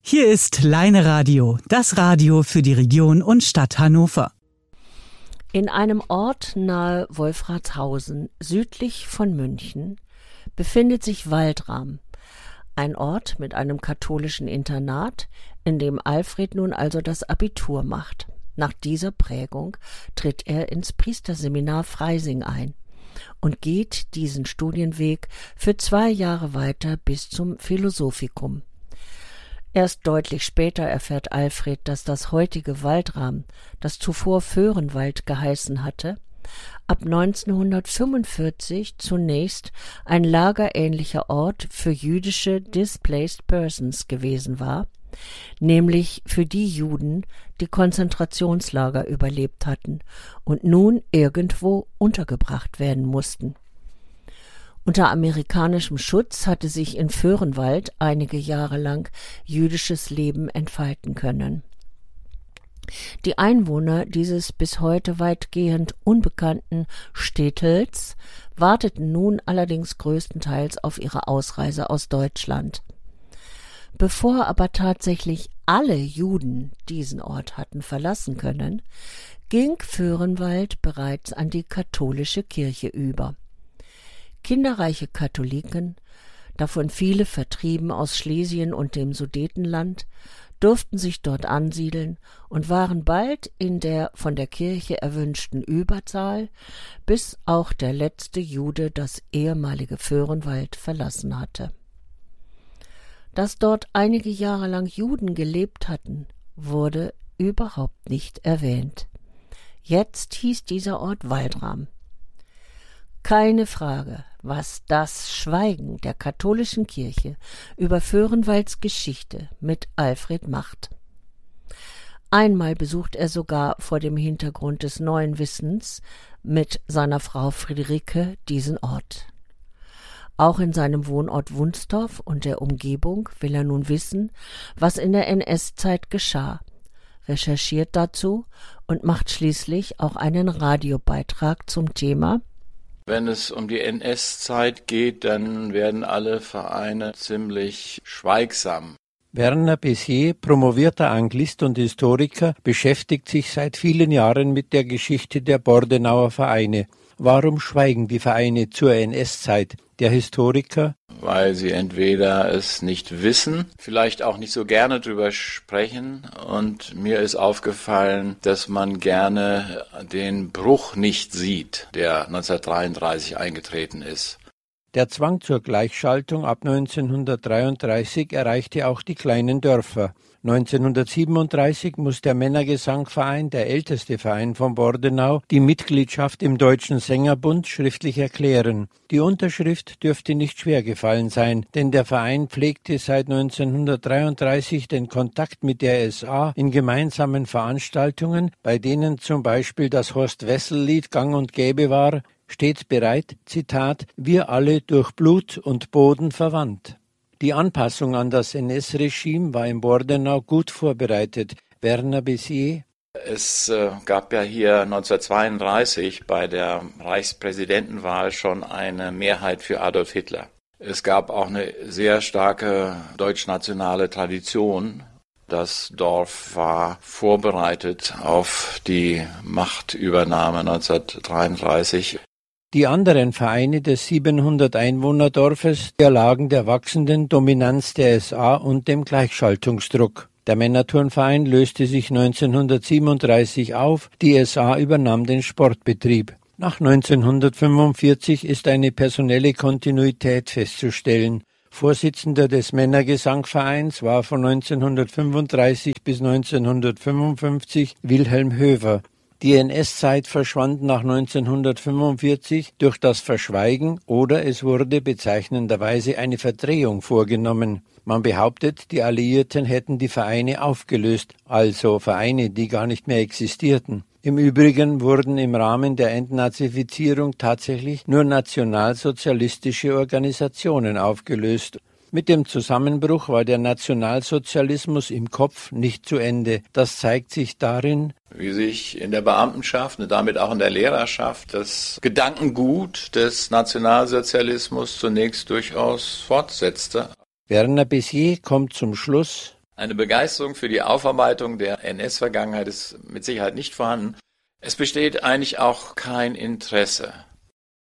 Hier ist Leine Radio, das Radio für die Region und Stadt Hannover. In einem Ort nahe Wolfratshausen, südlich von München, befindet sich Waldram, ein Ort mit einem katholischen Internat, in dem Alfred nun also das Abitur macht. Nach dieser Prägung tritt er ins Priesterseminar Freising ein und geht diesen Studienweg für 2 Jahre weiter bis zum Philosophikum. Erst deutlich später erfährt Alfred, dass das heutige Waldram, das zuvor Vöhrenwald geheißen hatte, ab 1945 zunächst ein lagerähnlicher Ort für jüdische Displaced Persons gewesen war, nämlich für die Juden, die Konzentrationslager überlebt hatten und nun irgendwo untergebracht werden mussten. Unter amerikanischem Schutz hatte sich in Vöhrenwald einige Jahre lang jüdisches Leben entfalten können. Die Einwohner dieses bis heute weitgehend unbekannten Städtels warteten nun allerdings größtenteils auf ihre Ausreise aus Deutschland. Bevor aber tatsächlich alle Juden diesen Ort hatten verlassen können, ging Vöhrenwald bereits an die katholische Kirche über. Kinderreiche Katholiken, davon viele vertrieben aus Schlesien und dem Sudetenland, durften sich dort ansiedeln und waren bald in der von der Kirche erwünschten Überzahl, bis auch der letzte Jude das ehemalige Vöhrenwald verlassen hatte. Dass dort einige Jahre lang Juden gelebt hatten, wurde überhaupt nicht erwähnt. Jetzt hieß dieser Ort Waldram. Keine Frage, was das Schweigen der katholischen Kirche über Vöhrenwalds Geschichte mit Alfred macht. Einmal besucht er sogar vor dem Hintergrund des neuen Wissens mit seiner Frau Friederike diesen Ort. Auch in seinem Wohnort Wunstorf und der Umgebung will er nun wissen, was in der NS-Zeit geschah, recherchiert dazu und macht schließlich auch einen Radiobeitrag zum Thema. Wenn es um die NS-Zeit geht, dann werden alle Vereine ziemlich schweigsam. Werner Bessier, promovierter Anglist und Historiker, beschäftigt sich seit vielen Jahren mit der Geschichte der Bordenauer Vereine. Warum schweigen die Vereine zur NS-Zeit? Der Historiker: Weil sie entweder es nicht wissen, vielleicht auch nicht so gerne drüber sprechen. Und mir ist aufgefallen, dass man gerne den Bruch nicht sieht, der 1933 eingetreten ist. Der Zwang zur Gleichschaltung ab 1933 erreichte auch die kleinen Dörfer. 1937 muss der Männergesangverein, der älteste Verein von Bordenau, die Mitgliedschaft im Deutschen Sängerbund schriftlich erklären. Die Unterschrift dürfte nicht schwer gefallen sein, denn der Verein pflegte seit 1933 den Kontakt mit der SA in gemeinsamen Veranstaltungen, bei denen zum Beispiel das Horst-Wessel-Lied gang und gäbe war, steht bereit, Zitat, wir alle durch Blut und Boden verwandt. Die Anpassung an das NS-Regime war in Bordenau gut vorbereitet. Werner Bessier: Es gab ja hier 1932 bei der Reichspräsidentenwahl schon eine Mehrheit für Adolf Hitler. Es gab auch eine sehr starke deutschnationale Tradition. Das Dorf war vorbereitet auf die Machtübernahme 1933. Die anderen Vereine des 700-Einwohner-Dorfes erlagen der wachsenden Dominanz der SA und dem Gleichschaltungsdruck. Der Männerturnverein löste sich 1937 auf, die SA übernahm den Sportbetrieb. Nach 1945 ist eine personelle Kontinuität festzustellen. Vorsitzender des Männergesangvereins war von 1935 bis 1955 Wilhelm Höver. Die NS-Zeit verschwand nach 1945 durch das Verschweigen oder es wurde bezeichnenderweise eine Verdrehung vorgenommen. Man behauptet, die Alliierten hätten die Vereine aufgelöst, also Vereine, die gar nicht mehr existierten. Im Übrigen wurden im Rahmen der Entnazifizierung tatsächlich nur nationalsozialistische Organisationen aufgelöst. Mit dem Zusammenbruch war der Nationalsozialismus im Kopf nicht zu Ende. Das zeigt sich darin, wie sich in der Beamtenschaft und damit auch in der Lehrerschaft das Gedankengut des Nationalsozialismus zunächst durchaus fortsetzte. Werner Bessier kommt zum Schluss: Eine Begeisterung für die Aufarbeitung der NS-Vergangenheit ist mit Sicherheit nicht vorhanden. Es besteht eigentlich auch kein Interesse